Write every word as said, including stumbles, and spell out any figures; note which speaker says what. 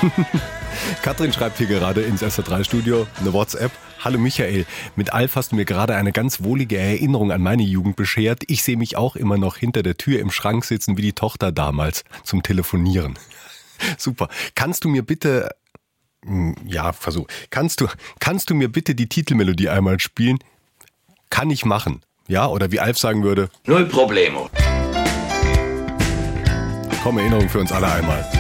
Speaker 1: Katrin schreibt hier gerade ins S R drei Studio eine WhatsApp. Hallo Michael, mit Alf hast du mir gerade eine ganz wohlige Erinnerung an meine Jugend beschert. Ich sehe mich auch immer noch hinter der Tür im Schrank sitzen wie die Tochter damals zum Telefonieren. Super. Kannst du mir bitte, ja, versuch, kannst du, kannst du mir bitte die Titelmelodie einmal spielen? Kann ich machen. Ja, oder wie Alf sagen würde,
Speaker 2: null Problemo.
Speaker 1: Komm, Erinnerung für uns alle einmal.